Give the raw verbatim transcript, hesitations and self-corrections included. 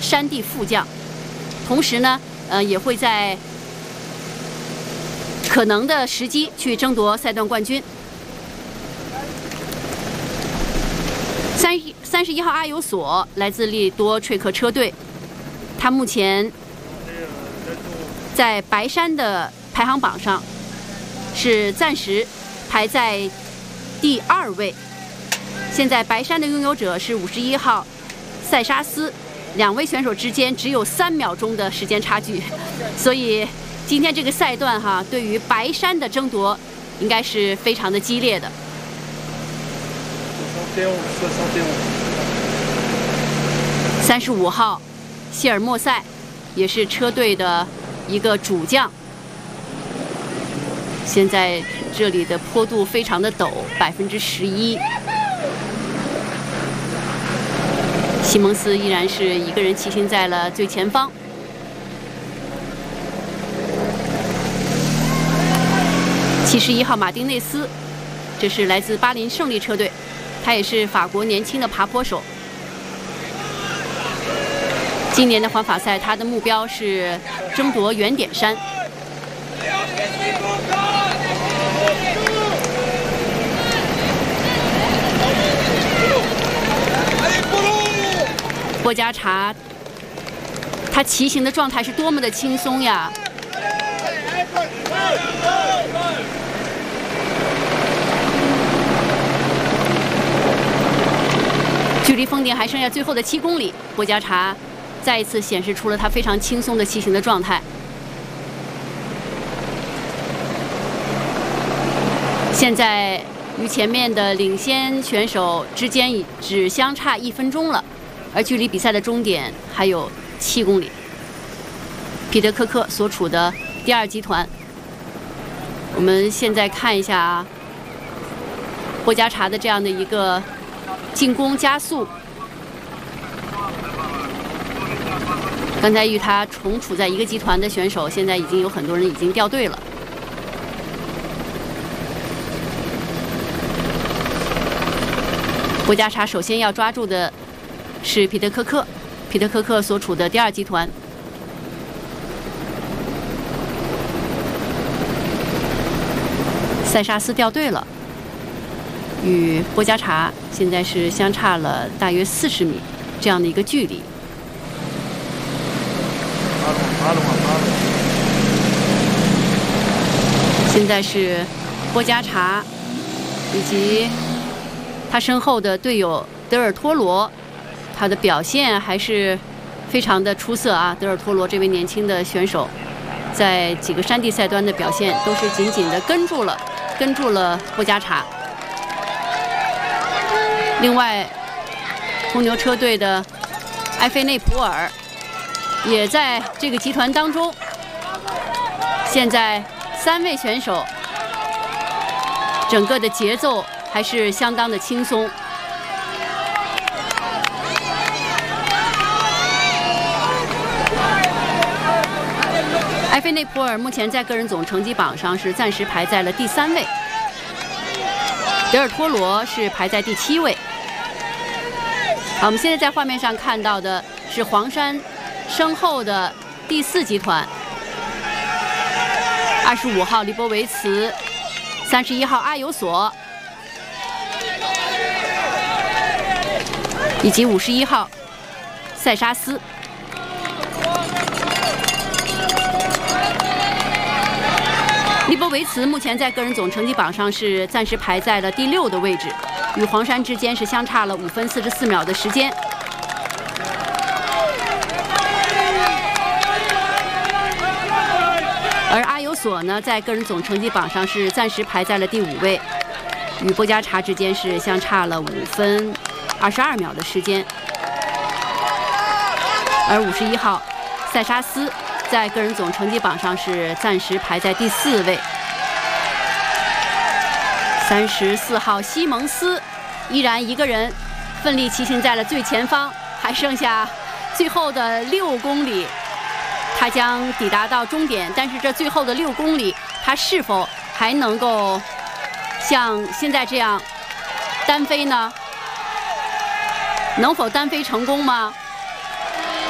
山地副将，同时呢，呃，也会在可能的时机去争夺赛段冠军。三三十一号阿尤索来自利多翠克车队，他目前在白山的排行榜上是暂时排在第二位。现在白山的拥有者是五十一号塞沙斯，两位选手之间只有三秒钟的时间差距，所以今天这个赛段哈，对于白山的争夺应该是非常的激烈的。三十五号谢尔莫塞也是车队的一个主将。现在这里的坡度非常的陡，百分之十一。西蒙斯依然是一个人骑行在了最前方。七十一号马丁内斯，这是来自巴林胜利车队，他也是法国年轻的爬坡手。今年的环法赛，他的目标是争夺圆点山。波加查，他骑行的状态是多么的轻松呀！距离封顶还剩下最后的七公里，波加查再一次显示出了他非常轻松的骑行的状态。现在与前面的领先选手之间已只相差一分钟了，而距离比赛的终点还有七公里。彼得科克所处的第二集团，我们现在看一下啊，波加查的这样的一个进攻加速。刚才与他重处在一个集团的选手，现在已经有很多人已经掉队了。波加查首先要抓住的是彼得科克，彼得科克所处的第二集团。塞沙斯掉队了，与波加查现在是相差了大约四十米这样的一个距离。现在是波加查以及他身后的队友德尔托罗，他的表现还是非常的出色啊！德尔托罗这位年轻的选手，在几个山地赛端的表现都是紧紧的跟住了，跟住了波加查。另外，红牛车队的埃菲内普尔也在这个集团当中。现在三位选手整个的节奏还是相当的轻松。埃菲内普尔目前在个人总成绩榜上是暂时排在了第三位，德尔托罗是排在第七位。好，我们现在在画面上看到的是黄山身后的第四集团，二十五号利波维茨，三十一号阿尤索，以及五十一号塞沙斯。利波维茨目前在个人总成绩榜上是暂时排在了第六的位置，与黄山之间是相差了五分四十四秒的时间。而阿尤索呢，在个人总成绩榜上是暂时排在了第五位，与波加查之间是相差了五分二十二秒的时间。而五十一号塞沙斯在个人总成绩榜上是暂时排在第四位。三十四号西蒙斯依然一个人奋力骑行在了最前方，还剩下最后的六公里，他将抵达到终点。但是这最后的六公里，他是否还能够像现在这样单飞呢？能否单飞成功吗？